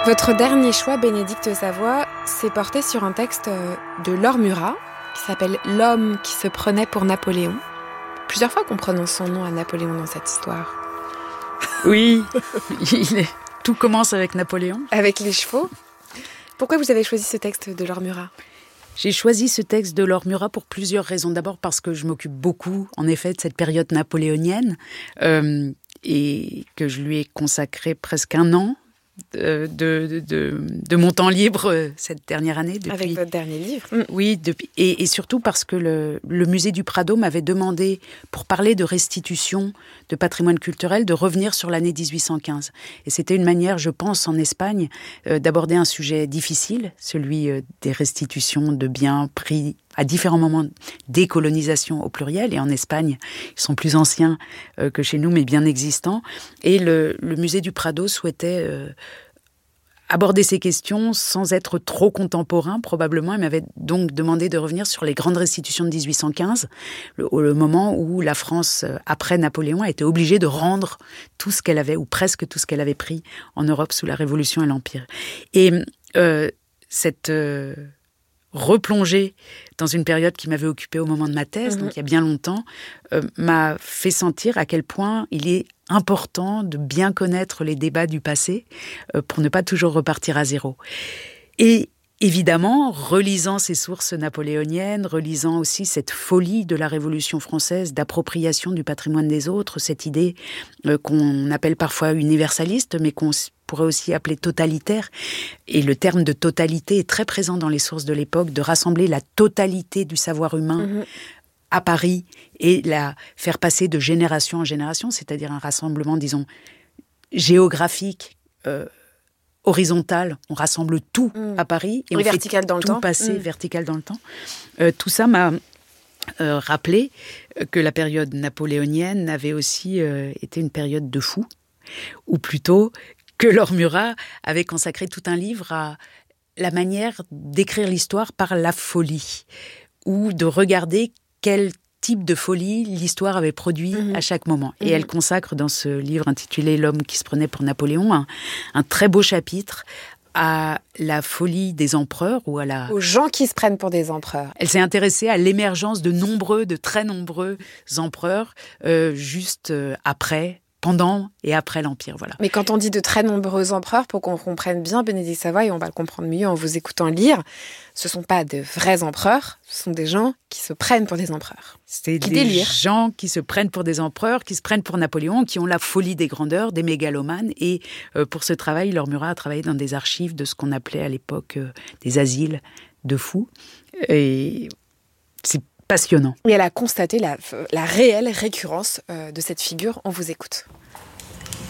Votre dernier choix, Bénédicte Savoie, s'est porté sur un texte de Laure Murat qui s'appelle « L'homme qui se prenait pour Napoléon ». Plusieurs fois qu'on prononce son nom à Napoléon dans cette histoire. Oui, tout commence avec Napoléon. Avec les chevaux. Pourquoi vous avez choisi ce texte de Laure Murat ? J'ai choisi ce texte de Laure Murat pour plusieurs raisons. D'abord parce que je m'occupe beaucoup, en effet, de cette période napoléonienne et que je lui ai consacré presque un an de mon temps libre cette dernière année. Avec votre dernier livre. Oui, et surtout parce que le musée du Prado m'avait demandé, pour parler de restitution de patrimoine culturel, de revenir sur l'année 1815. Et c'était une manière, je pense, en Espagne, d'aborder un sujet difficile, celui des restitutions de biens pris à différents moments des colonisations au pluriel. Et en Espagne, ils sont plus anciens que chez nous, mais bien existants. Et le musée du Prado souhaitait aborder ces questions sans être trop contemporain, probablement. Il m'avait donc demandé de revenir sur les grandes restitutions de 1815, le moment où la France, après Napoléon, a été obligée de rendre tout ce qu'elle avait, ou presque tout ce qu'elle avait pris en Europe sous la Révolution et l'Empire. Et cette replongée dans une période qui m'avait occupée au moment de ma thèse, donc il y a bien longtemps, m'a fait sentir à quel point il est important de bien connaître les débats du passé pour ne pas toujours repartir à zéro. Et évidemment, relisant ces sources napoléoniennes, relisant aussi cette folie de la Révolution française d'appropriation du patrimoine des autres, cette idée qu'on appelle parfois universaliste, mais qu'on pourrait aussi appeler totalitaire. Et le terme de totalité est très présent dans les sources de l'époque, de rassembler la totalité du savoir humain à Paris et la faire passer de génération en génération, c'est-à-dire un rassemblement, disons, géographique, horizontal. On rassemble tout à Paris et on vertical fait dans le tout temps. passer vertical dans le temps. Tout ça m'a rappelé que la période napoléonienne avait aussi été une période de fous, ou plutôt que Laure Murat avait consacré tout un livre à la manière d'écrire l'histoire par la folie, ou de regarder quel type de folie l'histoire avait produit à chaque moment. Et elle consacre dans ce livre intitulé « L'homme qui se prenait pour Napoléon » un très beau chapitre à la folie des empereurs ou aux gens qui se prennent pour des empereurs. Elle s'est intéressée à l'émergence de très nombreux empereurs juste après, pendant et après l'Empire, voilà. Mais quand on dit de très nombreux empereurs, pour qu'on comprenne bien, Bénédicte Savoie, et on va le comprendre mieux en vous écoutant lire, ce ne sont pas de vrais empereurs, ce sont des gens qui se prennent pour des empereurs. C'est des gens qui se prennent pour des empereurs, qui se prennent pour Napoléon, qui ont la folie des grandeurs, des mégalomanes. Et pour ce travail, Laure Murat a travaillé dans des archives de ce qu'on appelait à l'époque des asiles de fous. Et c'est passionnant. Et elle a constaté la réelle récurrence de cette figure. On vous écoute.